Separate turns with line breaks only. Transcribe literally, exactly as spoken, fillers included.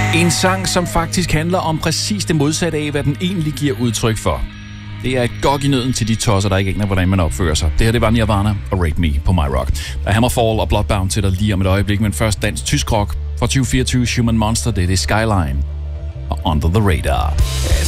En sang, som faktisk handler om præcis det modsatte af, hvad den egentlig giver udtryk for. Det er et gok i nøden til de tosser, der ikke aner, hvordan man opfører sig. Det her, det var Nirvana og Rape Me på My Rock. Der er Hammerfall og Bloodbound til dig lige om et øjeblik, men først dansk tysk rock fra tyve fireogtyve, Human Monster, det er det Skyline og Under the Radar.